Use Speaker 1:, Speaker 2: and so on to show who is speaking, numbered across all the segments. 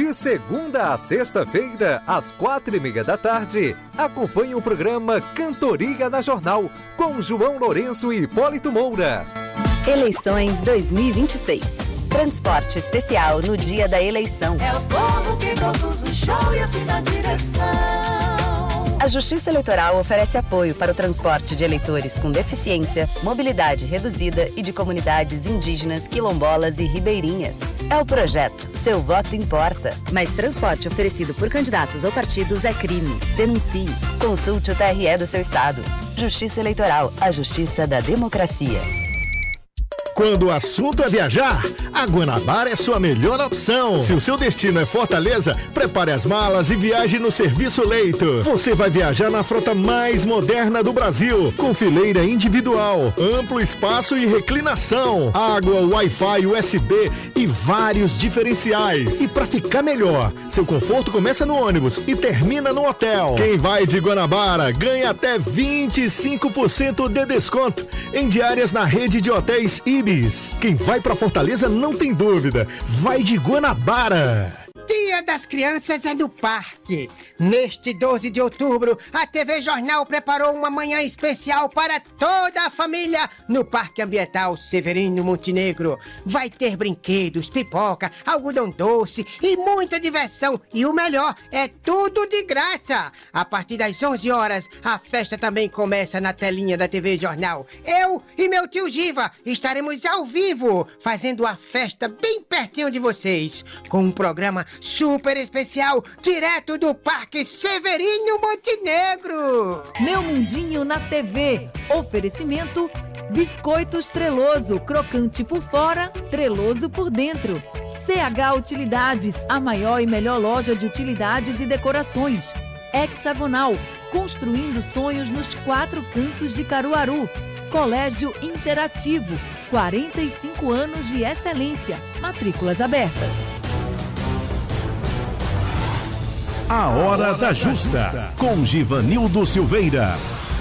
Speaker 1: De segunda a sexta-feira, às 4:30 da tarde, acompanhe o programa Cantoria na Jornal, com João Lourenço e Hipólito Moura.
Speaker 2: Eleições 2026. Transporte especial no dia da eleição.
Speaker 3: É o povo que produz o show e assina a direção.
Speaker 2: A Justiça Eleitoral oferece apoio para o transporte de eleitores com deficiência, mobilidade reduzida e de comunidades indígenas, quilombolas e ribeirinhas. É o projeto Seu Voto Importa. Mas transporte oferecido por candidatos ou partidos é crime. Denuncie. Consulte o TRE do seu estado. Justiça Eleitoral, a justiça da democracia.
Speaker 4: Quando o assunto é viajar, a Guanabara é sua melhor opção. Se o seu destino é Fortaleza, prepare as malas e viaje no Serviço Leito. Você vai viajar na frota mais moderna do Brasil, com fileira individual, amplo espaço e reclinação, água, Wi-Fi, USB e vários diferenciais. E para ficar melhor, seu conforto começa no ônibus e termina no hotel. Quem vai de Guanabara ganha até 25% de desconto em diárias na rede de hotéis Ibis. Quem vai pra Fortaleza não tem dúvida, vai de Guanabara.
Speaker 5: Dia das Crianças é no Parque. Neste 12 de outubro, a TV Jornal preparou uma manhã especial para toda a família no Parque Ambiental Severino Montenegro. Vai ter brinquedos, pipoca, algodão doce e muita diversão. E o melhor, é tudo de graça. A partir das 11 horas, a festa também começa na telinha da TV Jornal. Eu e meu tio Giva estaremos ao vivo, fazendo a festa bem pertinho de vocês, com um programa super especial, direto do Parque Severino Montenegro.
Speaker 6: Meu Mundinho na TV. Oferecimento Biscoitos Treloso, crocante por fora, treloso por dentro. CH Utilidades, a maior e melhor loja de utilidades e decorações. Hexagonal, construindo sonhos nos 4 cantos de Caruaru. Colégio Interativo, 45 anos de excelência. Matrículas abertas.
Speaker 7: A Hora da Justa, com Givanildo Silveira.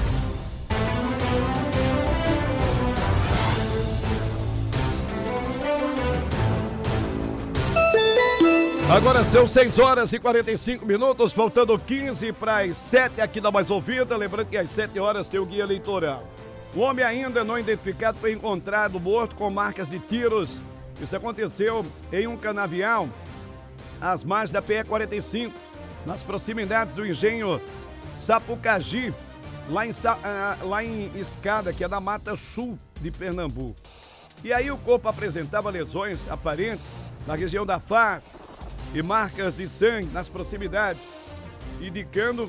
Speaker 8: Agora são 6 horas e 45 minutos, faltando 15 para as 7 aqui da Mais Ouvida. Lembrando que às 7 horas tem o guia eleitoral. O homem ainda não identificado foi encontrado morto com marcas de tiros. Isso aconteceu em um canavial às margens da PE-45. Nas proximidades do engenho Sapucaí, lá em Escada, que é da Mata Sul de Pernambuco. E aí o corpo apresentava lesões aparentes na região da face e marcas de sangue nas proximidades, indicando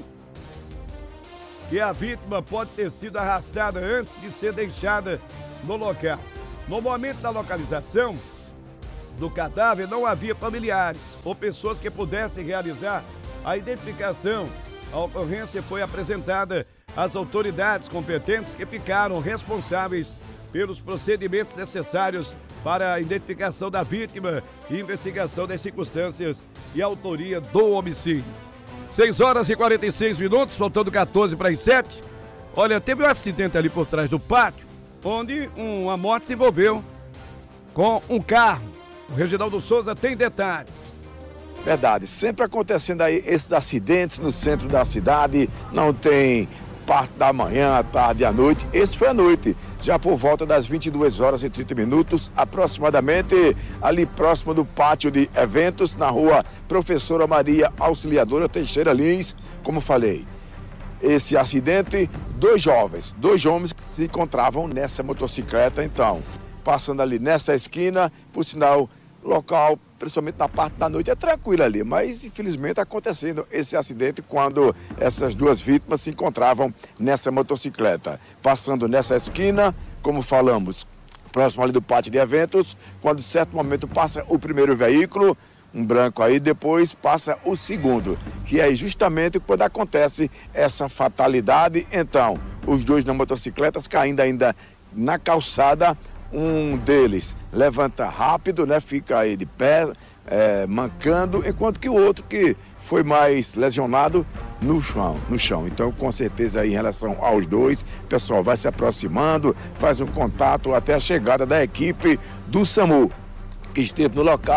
Speaker 8: que a vítima pode ter sido arrastada antes de ser deixada no local. No momento da localização do cadáver não havia familiares ou pessoas que pudessem realizar a identificação. A ocorrência foi apresentada às autoridades competentes que ficaram responsáveis pelos procedimentos necessários para a identificação da vítima e investigação das circunstâncias e autoria do homicídio. 6 horas e 46 minutos, faltando 14 para as 7. Olha, teve um acidente ali por trás do pátio, onde uma moto se envolveu com um carro. O Reginaldo Souza tem detalhes.
Speaker 9: Verdade, sempre acontecendo aí esses acidentes no centro da cidade, não tem parte da manhã, à tarde e à noite. Esse foi à noite, já por volta das 22 horas e 30 minutos, aproximadamente ali próximo do pátio de eventos, na rua Professora Maria Auxiliadora Teixeira Lins, como falei. Esse acidente, dois homens que se encontravam nessa motocicleta, então, passando ali nessa esquina, por sinal, local, principalmente na parte da noite, é tranquilo ali, mas infelizmente acontecendo esse acidente quando essas duas vítimas se encontravam nessa motocicleta. Passando nessa esquina, como falamos, próximo ali do pátio de eventos, quando em certo momento passa o primeiro veículo, um branco aí, depois passa o segundo, que é justamente quando acontece essa fatalidade. Então, os dois na motocicletas caindo ainda na calçada. Um deles levanta rápido, né? Fica aí de pé, mancando, enquanto que o outro que foi mais lesionado no chão. Então, com certeza aí em relação aos dois, o pessoal vai se aproximando, faz um contato até a chegada da equipe do SAMU, que esteve no local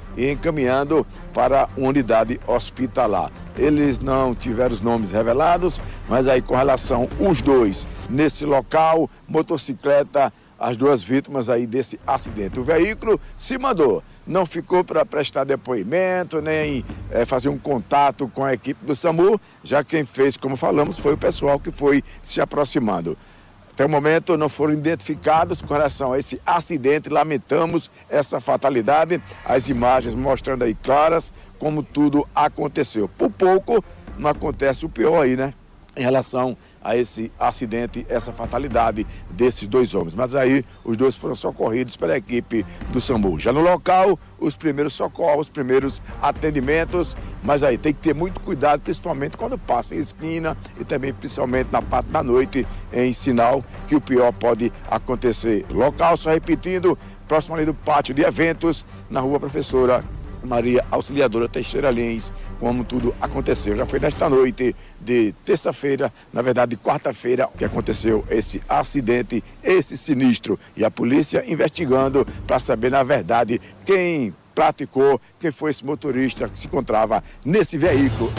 Speaker 9: e encaminhando para uma unidade hospitalar. Eles não tiveram os nomes revelados, mas aí com relação os dois nesse local, motocicleta, as duas vítimas aí desse acidente. O veículo se mandou, não ficou para prestar depoimento, nem fazer um contato com a equipe do SAMU, já quem fez, como falamos, foi o pessoal que foi se aproximando. Até o momento não foram identificados com relação a esse acidente, lamentamos essa fatalidade, as imagens mostrando aí claras como tudo aconteceu. Por pouco não acontece o pior aí, né? Em relação a esse acidente, essa fatalidade desses dois homens. Mas aí os dois foram socorridos pela equipe do SAMU. Já no local, os primeiros socorros, os primeiros atendimentos, mas aí tem que ter muito cuidado, principalmente quando passa em esquina e também principalmente na parte da noite, em sinal que o pior pode acontecer. Local, só repetindo, próximo ali do pátio de eventos, na rua Professora Maria Auxiliadora Teixeira Lins, como tudo aconteceu. Já foi nesta noite de terça-feira, na verdade de quarta-feira, que aconteceu esse acidente, esse sinistro. E a polícia investigando para saber, na verdade, quem praticou, quem foi esse motorista que se encontrava nesse veículo.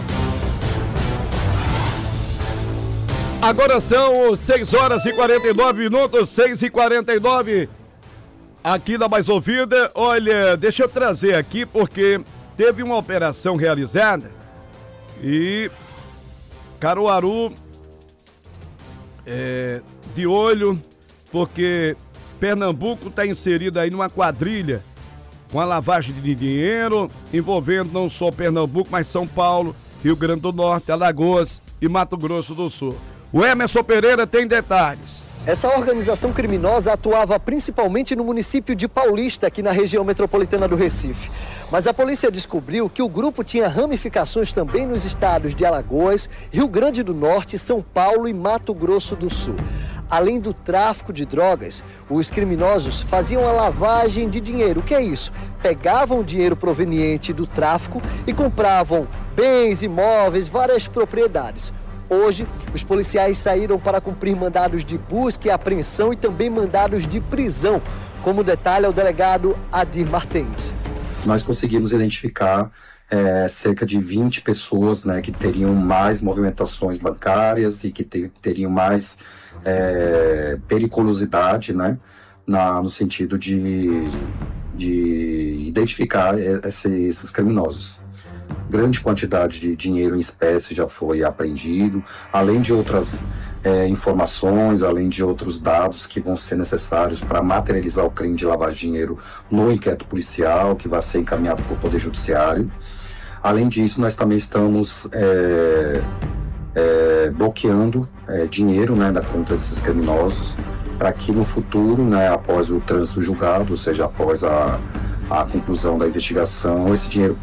Speaker 8: Agora são 6 horas e 49 minutos, 6h49. Aqui na Mais Ouvida, olha, deixa eu trazer aqui porque teve uma operação realizada e Caruaru de olho porque Pernambuco está inserido aí numa quadrilha com a lavagem de dinheiro envolvendo não só Pernambuco, mas São Paulo, Rio Grande do Norte, Alagoas e Mato Grosso do Sul. O Emerson Pereira tem detalhes.
Speaker 10: Essa organização criminosa atuava principalmente no município de Paulista, aqui na região metropolitana do Recife. Mas a polícia descobriu que o grupo tinha ramificações também nos estados de Alagoas, Rio Grande do Norte, São Paulo e Mato Grosso do Sul. Além do tráfico de drogas, os criminosos faziam a lavagem de dinheiro. O que é isso? Pegavam o dinheiro proveniente do tráfico e compravam bens, imóveis, várias propriedades. Hoje, os policiais saíram para cumprir mandados de busca e apreensão e também mandados de prisão, como detalha o delegado Adir Martins.
Speaker 11: Nós conseguimos identificar cerca de 20 pessoas, né, que teriam mais movimentações bancárias e que teriam mais periculosidade, né, no sentido de identificar esses criminosos. Grande quantidade de dinheiro em espécie já foi apreendido, além de outras informações, além de outros dados que vão ser necessários para materializar o crime de lavagem de dinheiro no inquérito policial, que vai ser encaminhado para o Poder Judiciário. Além disso, nós também estamos bloqueando dinheiro, né, da conta desses criminosos, para que no futuro, né, após o trânsito julgado, ou seja, após a conclusão da investigação, esse dinheiro